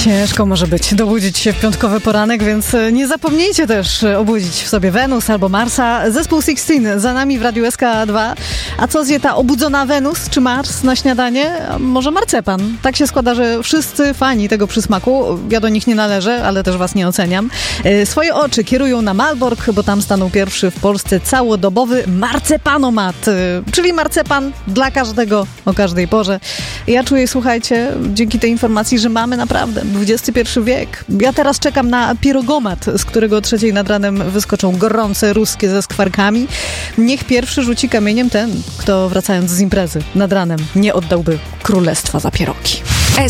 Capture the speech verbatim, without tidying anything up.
Ciężko może być dobudzić się w piątkowy poranek, więc nie zapomnijcie też obudzić w sobie Wenus albo Marsa. Zespół Sixteen za nami w Radiu S K dwa. A co zje ta obudzona Wenus czy Mars na śniadanie? Może marcepan. Tak się składa, że wszyscy fani tego przysmaku, ja do nich nie należę, ale też was nie oceniam, swoje oczy kierują na Malbork, bo tam stanął pierwszy w Polsce całodobowy marcepanomat, czyli marcepan dla każdego o każdej porze. Ja czuję, słuchajcie, dzięki tej informacji, że mamy naprawdę dwudziesty pierwszy wiek. Ja teraz czekam na pierogomat, z którego o trzeciej nad ranem wyskoczą gorące ruskie ze skwarkami. Niech pierwszy rzuci kamieniem ten, kto wracając z imprezy nad ranem nie oddałby królestwa za pierogi.